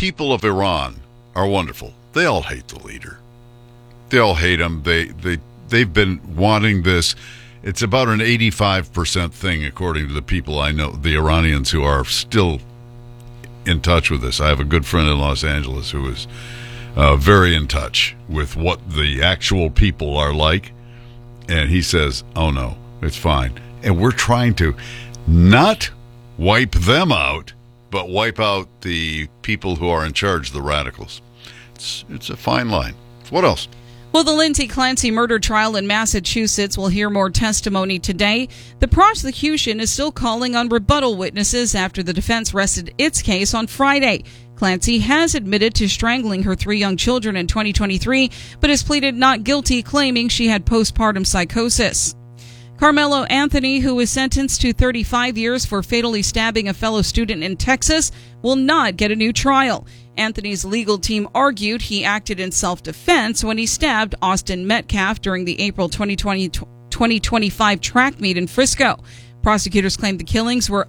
people of Iran are wonderful. They all hate the leader. They all hate him. They've been wanting this. It's about an 85% thing, according to the people I know, the Iranians who are still in touch with this. I have a good friend in Los Angeles who is very in touch with what the actual people are like. And he says, oh, no, it's fine. And we're trying to not wipe them out, but wipe out the people who are in charge, the radicals. It's a fine line. What else? Well, the Lindsay Clancy murder trial in Massachusetts will hear more testimony today. The prosecution is still calling on rebuttal witnesses after the defense rested its case on Friday. Clancy has admitted to strangling her 3 young children in 2023, but has pleaded not guilty, claiming she had postpartum psychosis. Carmelo Anthony, who was sentenced to 35 years for fatally stabbing a fellow student in Texas, will not get a new trial. Anthony's legal team argued he acted in self-defense when he stabbed Austin Metcalf during the April 2025 track meet in Frisco. Prosecutors claimed the killing was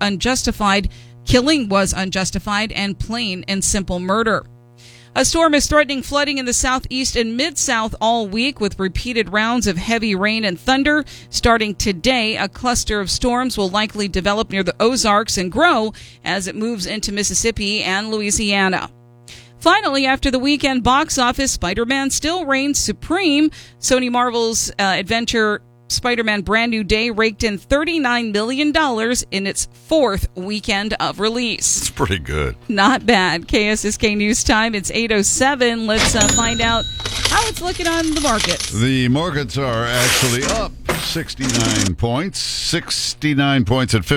unjustified and plain and simple murder. A storm is threatening flooding in the southeast and mid-south all week with repeated rounds of heavy rain and thunder. Starting today, a cluster of storms will likely develop near the Ozarks and grow as it moves into Mississippi and Louisiana. Finally, after the weekend box office, Spider-Man still reigns supreme. Sony Marvel's adventure Spider-Man Brand New Day raked in $39 million in its 4th weekend of release. It's pretty good. Not bad. KSSK News Time. It's 8:07. Let's find out how it's looking on the markets. The markets are actually up 69 points. 69 points at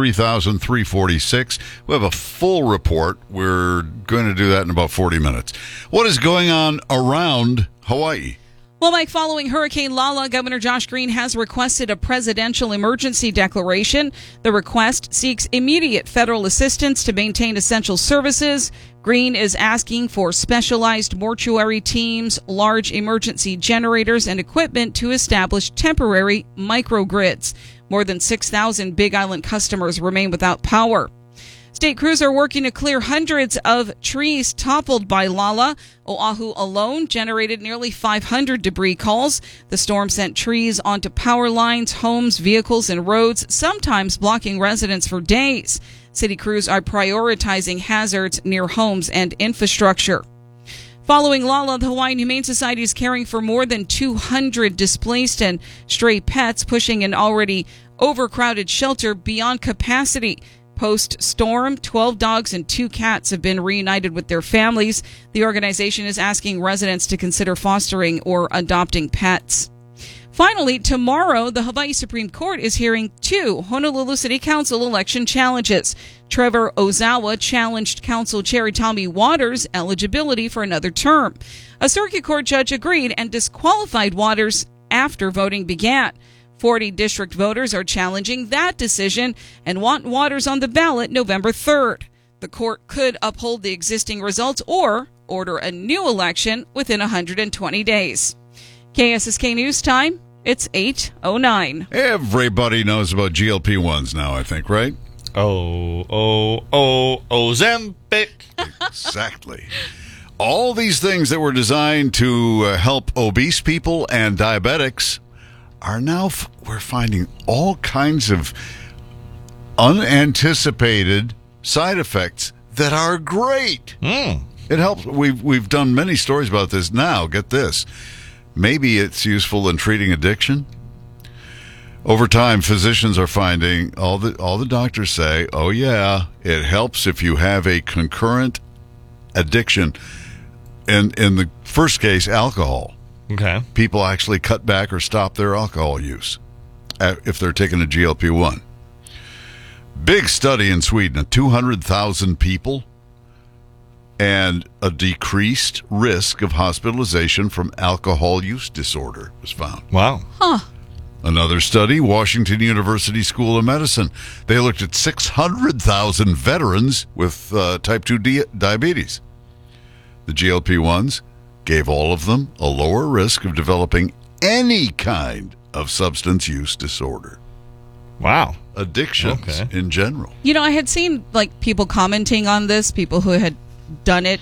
53,346. We have a full report. We're going to do that in about 40 minutes. What is going on around Hawaii? Well, Mike, following Hurricane Lala, Governor Josh Green has requested a presidential emergency declaration. The request seeks immediate federal assistance to maintain essential services. Green is asking for specialized mortuary teams, large emergency generators, and equipment to establish temporary microgrids. More than 6,000 Big Island customers remain without power. State crews are working to clear hundreds of trees toppled by Lala. Oahu alone generated nearly 500 debris calls. The storm sent trees onto power lines, homes, vehicles, and roads, sometimes blocking residents for days. City crews are prioritizing hazards near homes and infrastructure. Following Lala, the Hawaiian Humane Society is caring for more than 200 displaced and stray pets, pushing an already overcrowded shelter beyond capacity. Post-storm, 12 dogs and 2 cats have been reunited with their families. The organization is asking residents to consider fostering or adopting pets. Finally, tomorrow, the Hawaii Supreme Court is hearing 2 Honolulu City Council election challenges. Trevor Ozawa challenged Council Chair Tommy Waters' eligibility for another term. A circuit court judge agreed and disqualified Waters after voting began. 40 district voters are challenging that decision and want Waters on the ballot November 3rd. The court could uphold the existing results or order a new election within 120 days. KSSK News Time, it's 8:09. Everybody knows about GLP-1s now, I think, right? Ozempic. Exactly. All these things that were designed to help obese people and diabetics are now, we're finding all kinds of unanticipated side effects that are great. It helps. We've done many stories about this. Now, get this. Maybe it's useful in treating addiction. Over time, physicians are finding, all the doctors say, oh yeah, it helps if you have a concurrent addiction. In the first case, alcohol. Okay. People actually cut back or stop their alcohol use if they're taking a GLP-1. Big study in Sweden, 200,000 people, and a decreased risk of hospitalization from alcohol use disorder was found. Wow. Another study, Washington University School of Medicine. They looked at 600,000 veterans with type 2 diabetes. The GLP-1s gave all of them a lower risk of developing any kind of substance use disorder. Wow. Addictions in general. You know, I had seen people commenting on this, people who had done it